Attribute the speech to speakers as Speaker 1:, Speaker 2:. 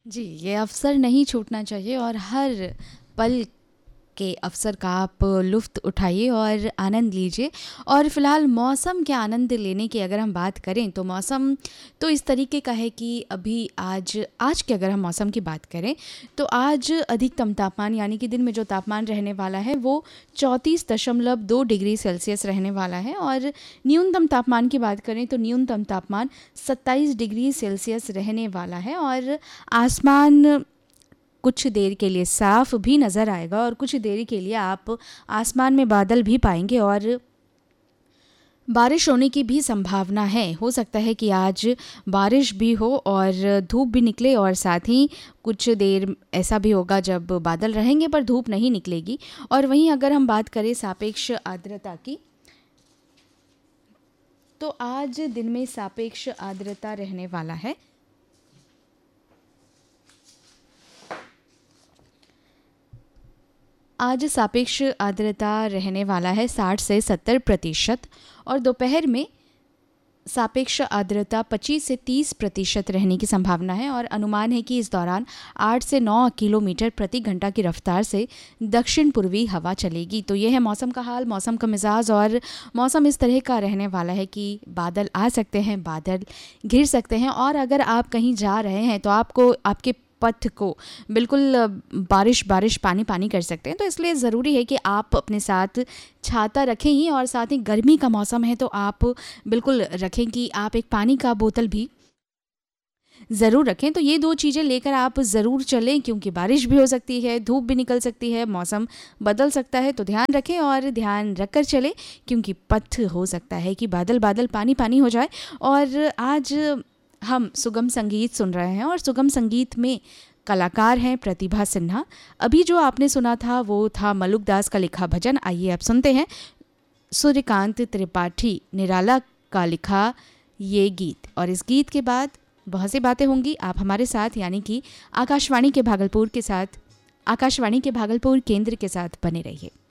Speaker 1: जी, ये अवसर नहीं छूटना चाहिए और हर पल के अवसर का आप लुफ्त उठाइए और आनंद लीजिए। और फ़िलहाल मौसम के आनंद लेने की अगर हम बात करें तो मौसम तो इस तरीके का है कि अभी आज आज की अगर हम मौसम की बात करें तो आज अधिकतम तापमान यानी कि दिन में जो तापमान रहने वाला है वो 34.2 डिग्री सेल्सियस रहने वाला है। और न्यूनतम तापमान की बात करें तो न्यूनतम तापमान 27 डिग्री सेल्सियस रहने वाला है। और आसमान कुछ देर के लिए साफ भी नज़र आएगा और कुछ देर के लिए आप आसमान में बादल भी पाएंगे और बारिश होने की भी संभावना है। हो सकता है कि आज बारिश भी हो और धूप भी निकले और साथ ही कुछ देर ऐसा भी होगा जब बादल रहेंगे पर धूप नहीं निकलेगी। और वहीं अगर हम बात करें सापेक्ष आर्द्रता की तो आज दिन में सापेक्ष आर्द्रता रहने वाला है आज सापेक्ष आर्द्रता रहने वाला है 60 से 70%। और दोपहर में सापेक्ष आर्द्रता 25 से 30% रहने की संभावना है। और अनुमान है कि इस दौरान 8 से 9 किलोमीटर प्रति घंटा की रफ्तार से दक्षिण पूर्वी हवा चलेगी। तो ये है मौसम का हाल, मौसम का मिजाज। और मौसम इस तरह का रहने वाला है कि बादल आ सकते हैं, बादल घिर सकते हैं। और अगर आप कहीं जा रहे हैं तो आपको आपके पथ को बिल्कुल बारिश पानी पानी कर सकते हैं। तो इसलिए ज़रूरी है कि आप अपने साथ छाता रखें ही और साथ ही गर्मी का मौसम है तो आप बिल्कुल रखें कि आप एक पानी का बोतल भी ज़रूर रखें। तो ये दो चीज़ें लेकर आप ज़रूर चलें क्योंकि बारिश भी हो सकती है, धूप भी निकल सकती है, मौसम बदल सकता है। तो ध्यान रखें और ध्यान रख कर चलें क्योंकि पथ हो सकता है कि बादल बादल पानी पानी हो जाए। और आज हम सुगम संगीत सुन रहे हैं और सुगम संगीत में कलाकार हैं प्रतिभा सिन्हा। अभी जो आपने सुना था वो था मलुक दास का लिखा भजन। आइए अब सुनते हैं सूर्यकांत त्रिपाठी निराला का लिखा ये गीत। और इस गीत के बाद बहुत सी बातें होंगी। आप हमारे साथ यानी कि आकाशवाणी के भागलपुर केंद्र के साथ बने रहिए।